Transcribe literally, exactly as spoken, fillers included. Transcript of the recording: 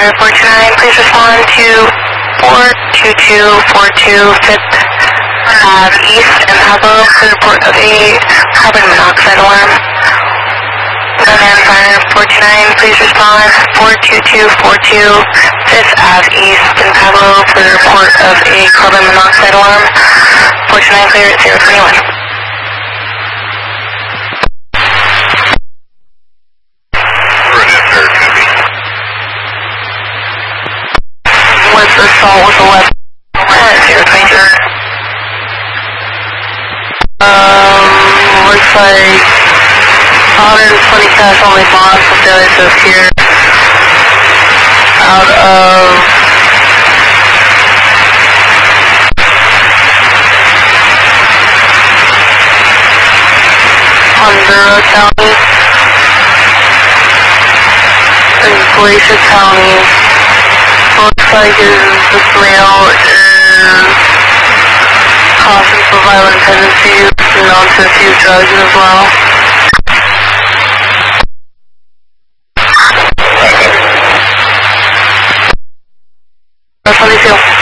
Fire four two nine, please respond to four two two four two fifth Ave East in Pablo for the report of a carbon monoxide alarm. Gunman Fire four two nine, please respond four two two four two fifth Ave East in Pablo for the report of a carbon monoxide alarm. four two nine clear at zero twenty-one. What's the assault with a weapon at zero twenty-two? Um, looks like one hundred twenty cash only bonds with failure to appear out of Honduras County and Glacier County. Looks like this male is caution for violent tendencies and known to a few drugs as well. That's twenty-two.